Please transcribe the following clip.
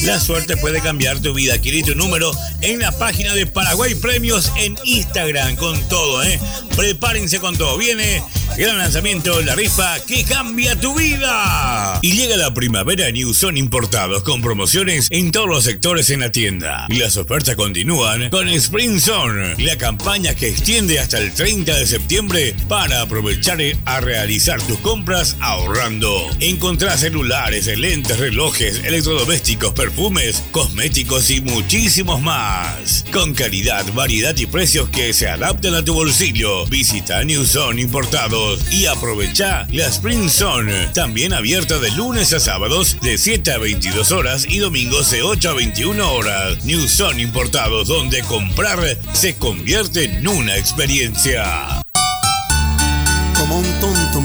La suerte puede cambiar tu vida. Adquirí tu número en la página de Paraguay Premios en Instagram con todo, ¿eh? Prepárense con todo. Viene gran lanzamiento, la rifa que cambia tu vida. Y llega la primavera en New Son Importados con promociones en todos los sectores en la tienda. Y las ofertas continúan con Spring Zone, la campaña que extiende hasta el 30 de septiembre para aprovechar a realizar tus compras ahorrando. Encontrá celulares, lentes, relojes, electrodomésticos, perfumes, cosméticos y muchísimos más. Con calidad, variedad y precios que se adaptan a tu bolsillo. Visita New Zone Importados y aprovecha la Spring Zone, también abierta de lunes a sábados de 7 a 22 horas y domingos de 8 a 21 horas. New Zone Importados, donde comprar se convierte en una experiencia. Como un tonto